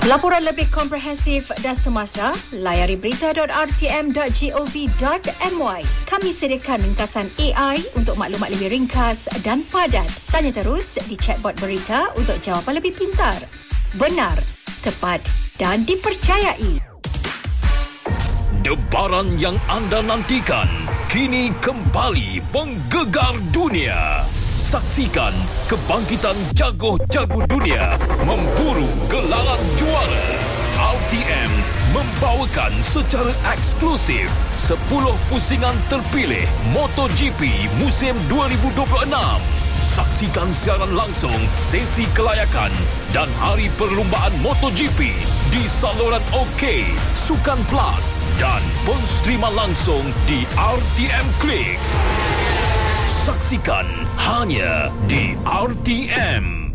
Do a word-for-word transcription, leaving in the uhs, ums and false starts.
Laporan lebih komprehensif dan semasa, layari berita dot r t m dot gov dot m y. Kami sediakan ringkasan A I untuk maklumat lebih ringkas dan padat. Tanya terus di chatbot berita untuk jawapan lebih pintar, benar, tepat dan dipercayai. Debaran yang anda nantikan kini kembali menggegar dunia. Saksikan kebangkitan jago-jago dunia memburu gelaran juara. R T M membawakan secara eksklusif sepuluh pusingan terpilih MotoGP musim dua ribu dua puluh enam. Saksikan siaran langsung sesi kelayakan dan hari perlumbaan MotoGP di saluran OK, Sukan Plus dan penstriman langsung di R T M Klik. Saksikan hanya di R T M.